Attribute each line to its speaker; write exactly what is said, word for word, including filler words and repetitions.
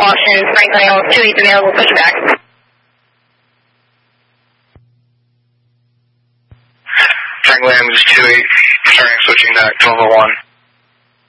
Speaker 1: Boston, Frank Isles, two eight available, push it back.
Speaker 2: Frank Williams, two eight, starting switching back, twelve oh one.